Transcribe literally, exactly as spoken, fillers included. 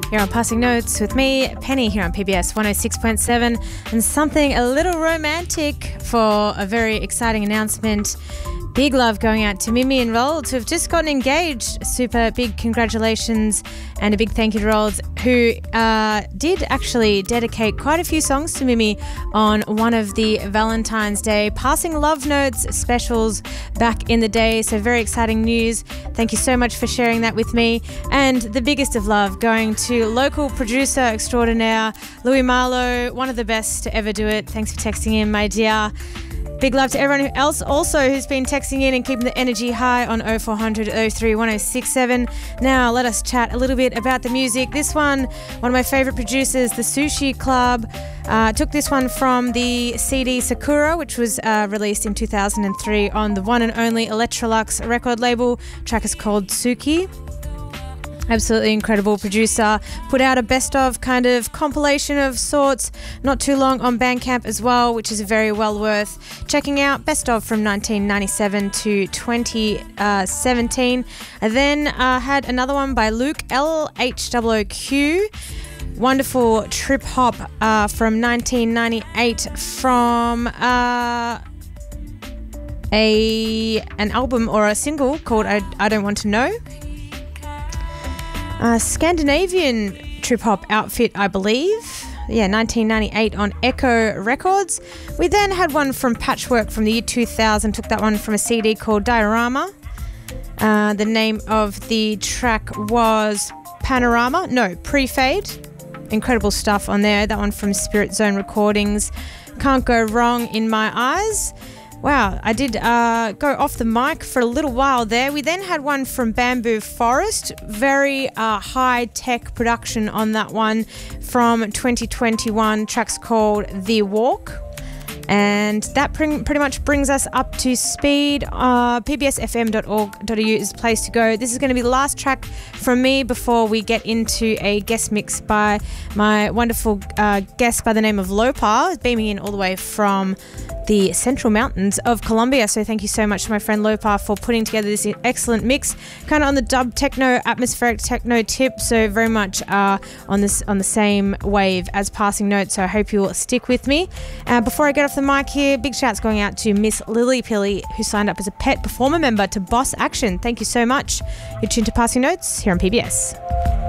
Here on Passing Notes with me, Penny, here on P B S one oh six point seven, and something a little romantic for a very exciting announcement. Big love going out to Mimi and Rolds, who have just gotten engaged. Super big congratulations and a big thank you to Rolds, who uh, did actually dedicate quite a few songs to Mimi on one of the Valentine's Day Passing Love Notes specials back in the day. So very exciting news. Thank you so much for sharing that with me. And the biggest of love going to local producer extraordinaire Louis Marlowe, one of the best to ever do it. Thanks for texting in, my dear. Big love to everyone else also who's been texting in and keeping the energy high on oh four hundred oh three one oh six seven. Now let us chat a little bit about the music. This one, one of my favourite producers, the Sushi Club, uh, took this one from the C D Sakura, which was uh, released in two thousand three on the one and only Electrolux record label. The track is called Tsuki. Absolutely incredible producer. Put out a best of kind of compilation of sorts not too long on Bandcamp as well, which is very well worth checking out. Best of from nineteen ninety-seven to twenty seventeen. And then uh, had another one by Luke L H O O Q. Wonderful trip hop uh, from nineteen ninety-eight from uh, a an album or a single called I, I Don't Want to Know. Uh, Scandinavian trip-hop outfit, I believe. Yeah, nineteen ninety-eight on Echo Records. We then had one from Patchwork from the year two thousand. Took that one from a C D called Diorama. Uh, the name of the track was Panorama. No, Pre-Fade. Incredible stuff on there. That one from Spirit Zone Recordings. Can't Go Wrong in My Eyes. Wow, I did uh, go off the mic for a little while there. We then had one from Bamboo Forest, very uh, high-tech production on that one from twenty twenty-one, track's called The Walk. And that bring, pretty much brings us up to speed. Uh, P B S F M dot org dot A U is the place to go. This is going to be the last track from me before we get into a guest mix by my wonderful uh, guest by the name of Lopar, beaming in all the way from the Central Mountains of Colombia. So thank you so much to my friend Lopar for putting together this excellent mix, kind of on the dub techno, atmospheric techno tip. So very much uh, on this on the same wave as Passing Notes. So I hope you will stick with me. Uh, before I get off the mic here, big shouts going out to Miss Lily Pilly, who signed up as a pet performer member to Boss Action. Thank you so much. You're tuned to Passing Notes here on P B S.